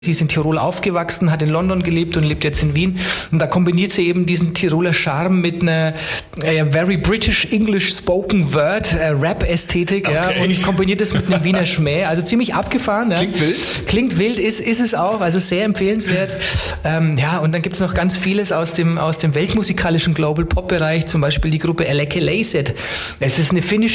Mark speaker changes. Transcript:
Speaker 1: Sie ist in Tirol aufgewachsen, hat in London gelebt und lebt jetzt in Wien. Und da kombiniert sie eben diesen Tiroler Charme mit einer very British English Spoken Word Rap-Ästhetik. Okay. Ja, und kombiniert es mit einem Wiener Schmäh. Also ziemlich abgefahren. Ja.
Speaker 2: Klingt wild.
Speaker 1: Klingt wild, ist es auch. Also sehr empfehlenswert. Ja, und dann gibt es noch ganz vieles aus dem weltmusikalischen Global Pop Bereich. Zum Beispiel die Gruppe Eleke Lacet. Es ist eine finnische